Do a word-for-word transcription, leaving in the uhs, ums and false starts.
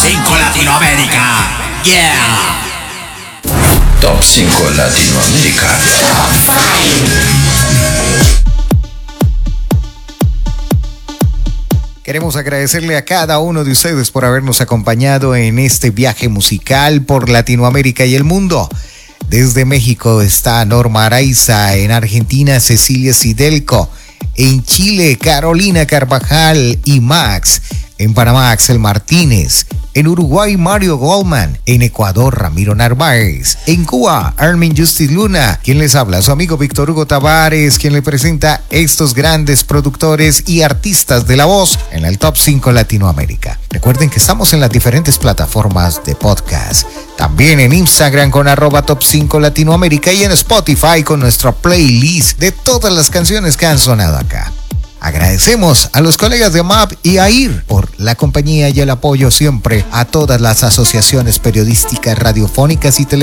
cinco Latinoamérica. Yeah. Top cinco Latinoamérica. Queremos agradecerle a cada uno de ustedes por habernos acompañado en este viaje musical por Latinoamérica y el mundo. Desde México está Norma Araiza, en Argentina Cecilia Sidelco, en Chile Carolina Carvajal y Max, en Panamá Axel Martínez, en Uruguay Mario Goldman, en Ecuador Ramiro Narváez, en Cuba Armin Justice Luna, quien les habla, su amigo Víctor Hugo Tavares, quien le presenta estos grandes productores y artistas de la voz en el Top cinco Latinoamérica. Recuerden que estamos en las diferentes plataformas de podcast, también en Instagram con arroba Top cinco Latinoamérica y en Spotify con nuestra playlist de todas las canciones que han sonado acá. Agradecemos a los colegas de M A P y A I R por la compañía y el apoyo siempre a todas las asociaciones periodísticas, radiofónicas y televisión